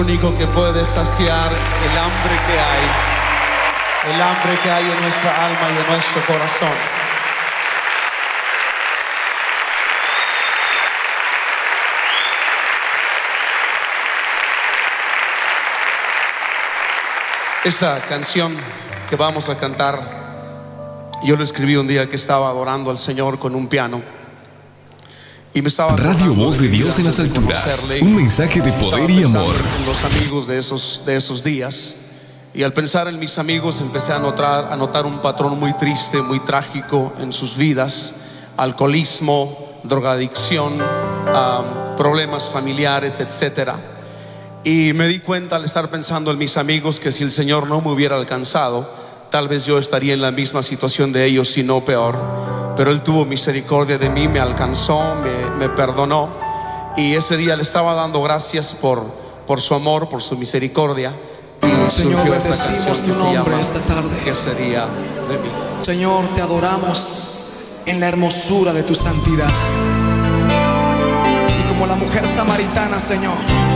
Único que puede saciar el hambre que hay en nuestra alma y en nuestro corazón. Esta canción que vamos a cantar, yo la escribí un día que estaba adorando al Señor con un piano. Y me estaba Radio Voz de Dios en las alturas, un mensaje de poder y amor. En los amigos de esos días, y al pensar en mis amigos empecé a notar un patrón muy triste, muy trágico en sus vidas: alcoholismo, drogadicción, problemas familiares, etcétera. Y me di cuenta al estar pensando en mis amigos que si el Señor no me hubiera alcanzado, tal vez yo estaría en la misma situación de ellos, si no peor. Pero Él tuvo misericordia de mí, me alcanzó, me perdonó. Y ese día le estaba dando gracias por su amor, por su misericordia. Y Señor, surgió esta bendecimos canción que tu se nombre llama esta tarde. ¿Qué sería de mí? Señor, te adoramos en la hermosura de tu santidad. Y como la mujer samaritana, Señor,